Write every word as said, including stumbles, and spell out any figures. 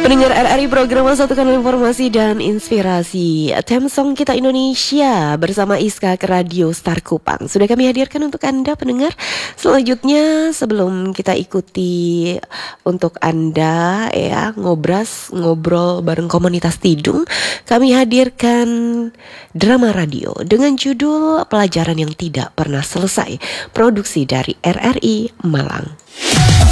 Pendengar R R I, program Satukan Informasi dan Inspirasi, Theme Song Kita Indonesia bersama Iska ke Radio Star Kupang sudah kami hadirkan untuk Anda pendengar. Selanjutnya sebelum kita ikuti untuk Anda ya ngobras ngobrol bareng komunitas Tidung, kami hadirkan drama radio dengan judul Pelajaran yang Tidak Pernah Selesai, produksi dari R R I Malang.